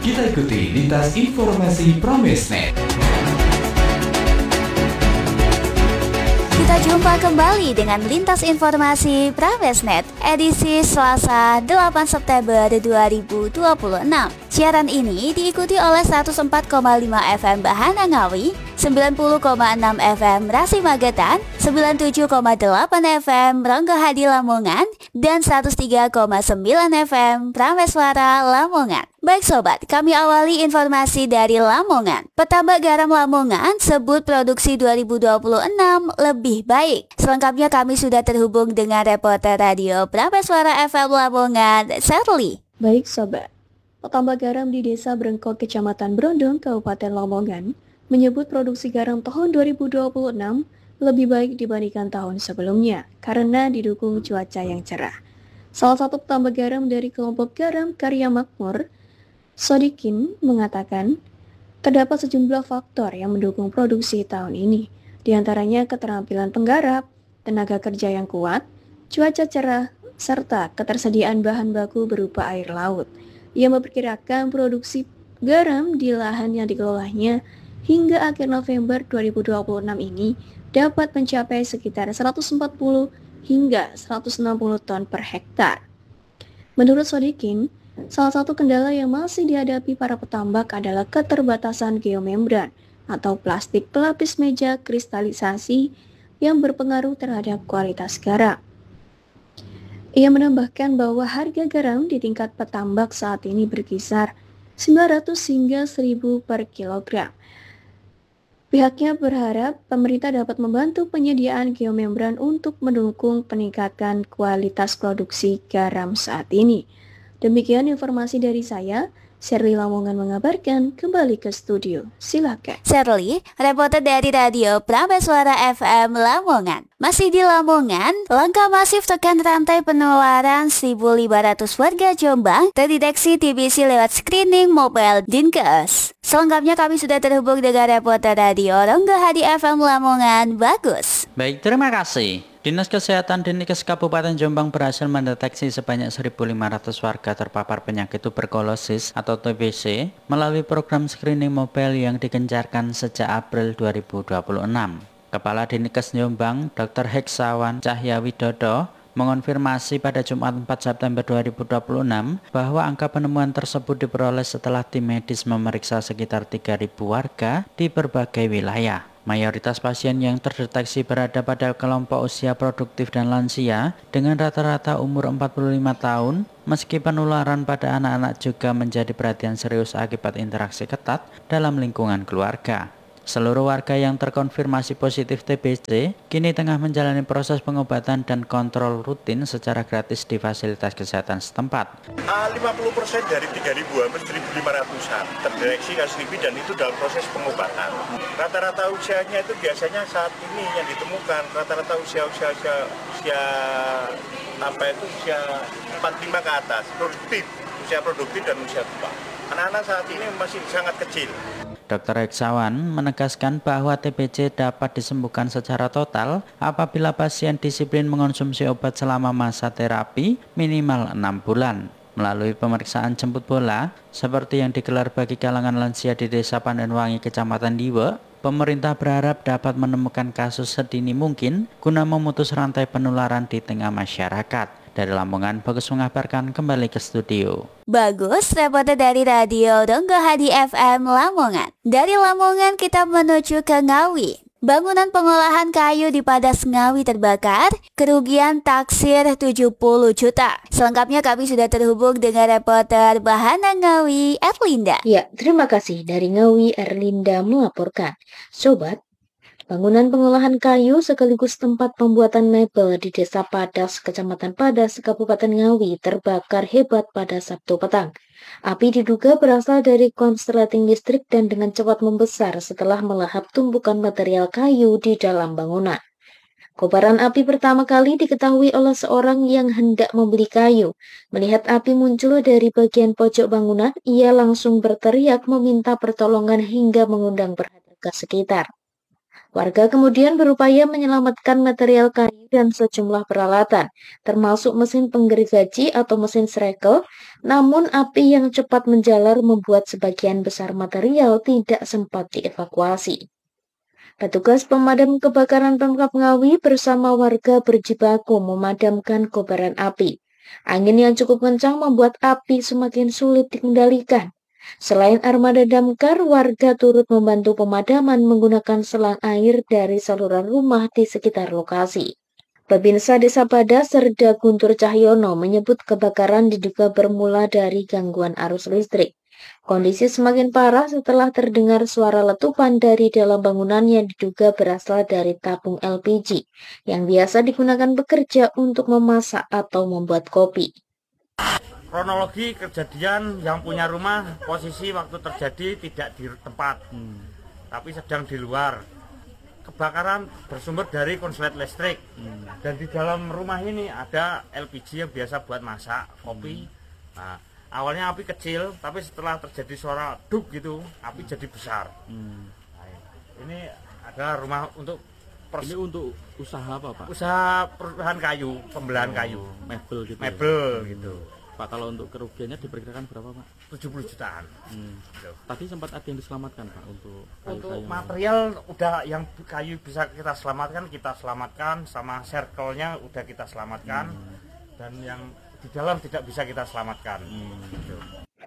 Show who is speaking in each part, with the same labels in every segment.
Speaker 1: Kita ikuti lintas informasi Pramesnet.
Speaker 2: Kita jumpa kembali dengan lintas informasi Pramesnet edisi Selasa 8 September 2026. Siaran ini diikuti oleh 104,5 FM Bahana Ngawi, 90,6 FM Rasi Magetan, 97,8 FM Ronggo Hadi Lamongan, dan 103,9 FM Prameswara Lamongan. Baik sobat, kami awali informasi dari Lamongan. Petambak garam Lamongan sebut produksi 2026 lebih baik. Selengkapnya kami sudah terhubung dengan reporter radio Prameswara FM Lamongan, Sherly.
Speaker 3: Baik sobat, petambak garam di Desa Brengkok, Kecamatan Brondong, Kabupaten Lamongan menyebut produksi garam tahun 2026 lebih baik dibandingkan tahun sebelumnya karena didukung cuaca yang cerah. Salah satu petambak garam dari kelompok garam Karya Makmur, Sodikin, mengatakan terdapat sejumlah faktor yang mendukung produksi tahun ini, di antaranya keterampilan penggarap, tenaga kerja yang kuat, cuaca cerah, serta ketersediaan bahan baku berupa air laut. Ia memperkirakan produksi garam di lahan yang dikelolanya hingga akhir November 2026 ini dapat mencapai sekitar 140 hingga 160 ton per hektar. Menurut Sodikin, salah satu kendala yang masih dihadapi para petambak adalah keterbatasan geomembran atau plastik pelapis meja kristalisasi yang berpengaruh terhadap kualitas garam. Ia menambahkan bahwa harga garam di tingkat petambak saat ini berkisar 900 hingga 1000 per kilogram. Pihaknya berharap pemerintah dapat membantu penyediaan geomembran untuk mendukung peningkatan kualitas produksi garam saat ini. Demikian informasi dari saya, Sherly Lamongan mengabarkan. Kembali ke studio, silakan.
Speaker 2: Sherly, reporter dari radio Prameswara FM Lamongan. Masih di Lamongan, langkah masif tekan rantai penularan 1.500 warga Jombang terdeteksi TBC lewat screening mobile Dinkes. Selengkapnya kami sudah terhubung dengan reporter radio Ronggo Hadi FM Lamongan, Bagus.
Speaker 4: Baik, terima kasih. Dinas Kesehatan Dinkes Kabupaten Jombang berhasil mendeteksi sebanyak 1.500 warga terpapar penyakit tuberkulosis atau TBC melalui program screening mobile yang digencarkan sejak April 2026. Kepala Dinkes Jombang, Dr. Heksawan Cahya Widodo, mengonfirmasi pada Jumat 4 September 2026 bahwa angka penemuan tersebut diperoleh setelah tim medis memeriksa sekitar 3.000 warga di berbagai wilayah. Mayoritas pasien yang terdeteksi berada pada kelompok usia produktif dan lansia dengan rata-rata umur 45 tahun, meski penularan pada anak-anak juga menjadi perhatian serius akibat interaksi ketat dalam lingkungan keluarga. Seluruh warga yang terkonfirmasi positif TBC kini tengah menjalani proses pengobatan dan kontrol rutin secara gratis di fasilitas kesehatan setempat.
Speaker 5: 50% dari 3.000 hampir 1.500-an terdeteksi kasus TB dan itu dalam proses pengobatan. Rata-rata usianya itu biasanya saat ini yang ditemukan rata-rata usia 45 ke atas, usia produktif dan usia tua. Anak-anak saat ini masih sangat kecil.
Speaker 4: Dr. Heksawan menegaskan bahwa TBC dapat disembuhkan secara total apabila pasien disiplin mengonsumsi obat selama masa terapi minimal 6 bulan. Melalui pemeriksaan jemput bola, seperti yang digelar bagi kalangan lansia di Desa Pandanwangi, Kecamatan Diwe, pemerintah berharap dapat menemukan kasus sedini mungkin guna memutus rantai penularan di tengah masyarakat. Dari Lamongan, Bagus mengabarkan. Kembali ke studio.
Speaker 2: Bagus, reporter dari radio Ronggo Hadi FM Lamongan. Dari Lamongan kita menuju ke Ngawi. Bangunan pengolahan kayu di Padas Ngawi terbakar, kerugian taksir 70 juta. Selengkapnya kami sudah terhubung dengan reporter Bahana Ngawi, Erlinda.
Speaker 6: Ya, terima kasih. Dari Ngawi, Erlinda melaporkan. Sobat, bangunan pengolahan kayu sekaligus tempat pembuatan mebel di Desa Padas, Kecamatan Padas, Kabupaten Ngawi terbakar hebat pada Sabtu petang. Api diduga berasal dari konsleting listrik dan dengan cepat membesar setelah melahap tumpukan material kayu di dalam bangunan. Kobaran api pertama kali diketahui oleh seorang yang hendak membeli kayu. Melihat api muncul dari bagian pojok bangunan, ia langsung berteriak meminta pertolongan hingga mengundang perhatian warga sekitar. Warga kemudian berupaya menyelamatkan material kayu dan sejumlah peralatan, termasuk mesin penggergaji atau mesin srekel, namun api yang cepat menjalar membuat sebagian besar material tidak sempat dievakuasi. Petugas pemadam kebakaran Pemkab Ngawi bersama warga berjibaku memadamkan kobaran api. Angin yang cukup kencang membuat api semakin sulit dikendalikan. Selain armada damkar, warga turut membantu pemadaman menggunakan selang air dari saluran rumah di sekitar lokasi. Babinsa Desa Pada Serda Guntur Cahyono menyebut kebakaran diduga bermula dari gangguan arus listrik. Kondisi semakin parah setelah terdengar suara letupan dari dalam bangunan yang diduga berasal dari tabung LPG yang biasa digunakan bekerja untuk memasak atau membuat kopi.
Speaker 7: Kronologi kejadian, yang punya rumah posisi waktu terjadi tidak di tempat, tapi sedang di luar. Kebakaran bersumber dari konslet listrik, dan di dalam rumah ini ada LPG yang biasa buat masak kopi. Nah, awalnya api kecil, tapi setelah terjadi suara duk gitu, api jadi besar. Nah, ini ada rumah untuk
Speaker 8: ini untuk usaha apa, Pak?
Speaker 7: Usaha perusahaan kayu, pembelahan kayu,
Speaker 8: Mebel gitu.
Speaker 7: mebel gitu.
Speaker 8: Pak, kalau untuk kerugiannya diperkirakan berapa, Pak?
Speaker 7: 70 jutaan. Gitu.
Speaker 8: Tadi sempat ada yang diselamatkan, Pak, untuk
Speaker 7: Untuk
Speaker 8: kayu-kayu.
Speaker 7: material udah yang kayu bisa kita selamatkan, sama circle-nya udah kita selamatkan, dan yang di dalam tidak bisa kita selamatkan. Gitu.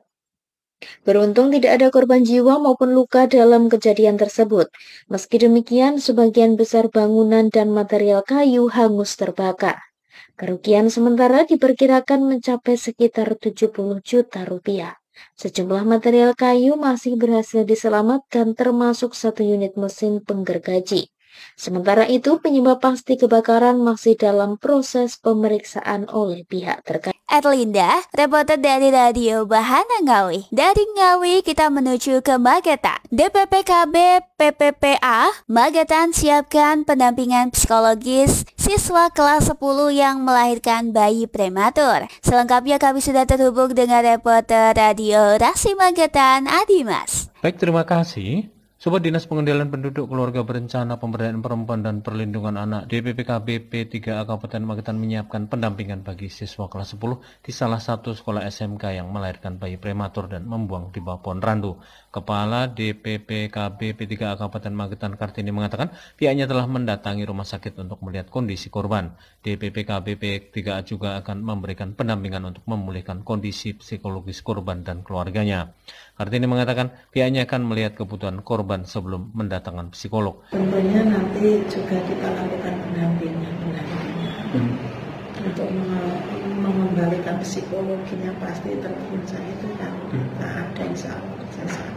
Speaker 6: Beruntung tidak ada korban jiwa maupun luka dalam kejadian tersebut. Meski demikian, sebagian besar bangunan dan material kayu hangus terbakar. Kerugian sementara diperkirakan mencapai sekitar 70 juta rupiah. Sejumlah material kayu masih berhasil diselamatkan termasuk 1 unit mesin penggergaji. Sementara itu, penyebab pasti kebakaran masih dalam proses pemeriksaan oleh pihak terkait.
Speaker 2: Erlinda, reporter dari Radio Bahana Ngawi. Dari Ngawi kita menuju ke Magetan. DPPKB PPPA Magetan siapkan pendampingan psikologis siswa kelas 10 yang melahirkan bayi prematur. Selengkapnya kami sudah terhubung dengan reporter Radio Rasi Magetan, Adimas.
Speaker 9: Baik, terima kasih. Sobat Dinas Pengendalian Penduduk Keluarga Berencana Pemberdayaan Perempuan dan Perlindungan Anak DPPKB P3A Kabupaten Magetan menyiapkan pendampingan bagi siswa kelas 10 di salah satu sekolah SMK yang melahirkan bayi prematur dan membuang di bawah pohon randu. Kepala DPPKB P3A Kabupaten Magetan Kartini mengatakan pihaknya telah mendatangi rumah sakit untuk melihat kondisi korban. DPPKB P3A juga akan memberikan pendampingan untuk memulihkan kondisi psikologis korban dan keluarganya. Kartini mengatakan pihaknya akan melihat kebutuhan korban sebelum mendatangkan psikolog.
Speaker 10: Tentunya nanti juga kita lakukan pendampingan untuk mengembalikan psikologinya, pasti terpunca itu kan tak ada, insya Allah kerjasama.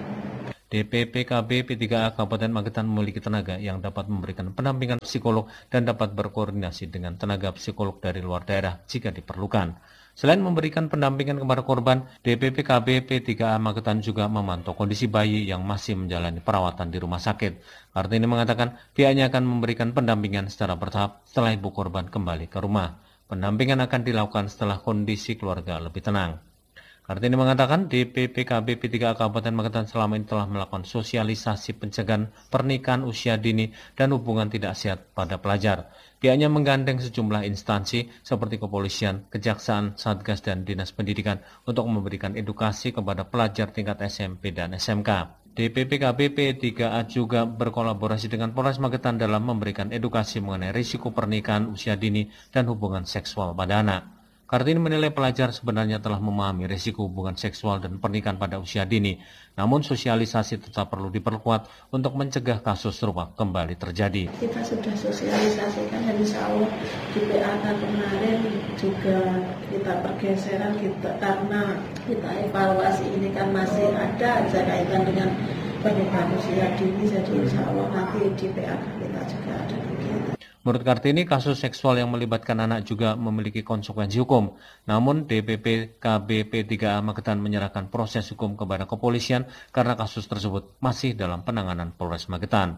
Speaker 9: DPPKB P3A Kabupaten Magetan memiliki tenaga yang dapat memberikan pendampingan psikolog dan dapat berkoordinasi dengan tenaga psikolog dari luar daerah jika diperlukan. Selain memberikan pendampingan kepada korban, DPPKB P3A Magetan juga memantau kondisi bayi yang masih menjalani perawatan di rumah sakit. Kartini mengatakan pihaknya akan memberikan pendampingan secara bertahap setelah ibu korban kembali ke rumah. Pendampingan akan dilakukan setelah kondisi keluarga lebih tenang. Kartini mengatakan DPPKB P3A Kabupaten Magetan selama ini telah melakukan sosialisasi pencegahan pernikahan usia dini dan hubungan tidak sehat pada pelajar. Pihaknya menggandeng sejumlah instansi seperti kepolisian, kejaksaan, satgas, dan dinas pendidikan untuk memberikan edukasi kepada pelajar tingkat SMP dan SMK. DPPKB P3A juga berkolaborasi dengan Polres Magetan dalam memberikan edukasi mengenai risiko pernikahan usia dini dan hubungan seksual pada anak. Kartini menilai pelajar sebenarnya telah memahami risiko hubungan seksual dan pernikahan pada usia dini, namun sosialisasi tetap perlu diperkuat untuk mencegah kasus serupa kembali terjadi.
Speaker 10: Kita sudah sosialisasikan dan insya Allah di PAK kemarin juga kita pergeseran karena kita evaluasi ini kan masih ada aja kaitan dengan pernikahan usia dini, jadi insya Allah nanti di PAK kita juga ada kegiatan.
Speaker 9: Menurut Kartini, kasus seksual yang melibatkan anak juga memiliki konsekuensi hukum. Namun, DPPKB P3A Magetan menyerahkan proses hukum kepada kepolisian karena kasus tersebut masih dalam penanganan Polres Magetan.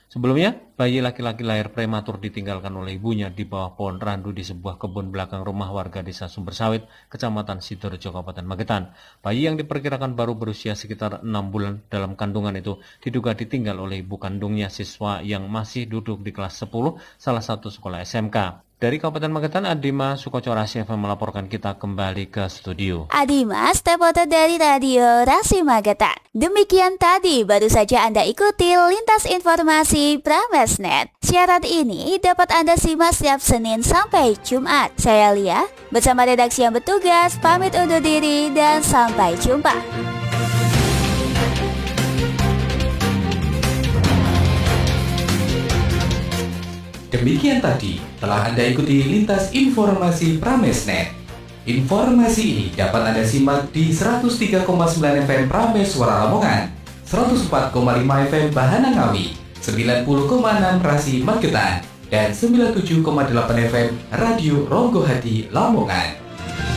Speaker 9: Sebelumnya, bayi laki-laki lahir prematur ditinggalkan oleh ibunya di bawah pohon randu di sebuah kebun belakang rumah warga desa Sumbersawit, Kecamatan Sidorejo, Kabupaten Magetan. Bayi yang diperkirakan baru berusia sekitar 6 bulan dalam kandungan itu diduga ditinggal oleh ibu kandungnya, siswa yang masih duduk di kelas 10 salah satu sekolah SMK. Dari Kabupaten Magetan, Adimas Sukoco Rasi FM melaporkan. Kita kembali ke studio.
Speaker 2: Adimas, reporter dari Radio Rasi Magetan. Demikian tadi baru saja Anda ikuti Lintas Informasi Pramesnet. Siaran ini dapat Anda simak setiap Senin sampai Jumat. Saya Lia, bersama redaksi yang bertugas, pamit undur diri dan sampai jumpa.
Speaker 1: Demikian tadi telah Anda ikuti Lintas Informasi Pramesnet. Informasi ini dapat Anda simak di 103,9 FM Prames Suara Lamongan, 104,5 FM Bahana Ngawi, 90,6 Rasi Magetan, dan 97,8 FM Radio Ronggo Hati Lamongan.